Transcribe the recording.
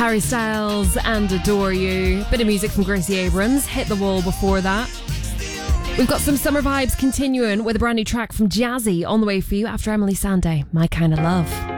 Harry Styles and Adore You. Bit of music from Gracie Abrams. Hit the Wall before that. We've got some summer vibes continuing with a brand new track from Jazzy on the way for you after Emily Sandé, My Kind of Love.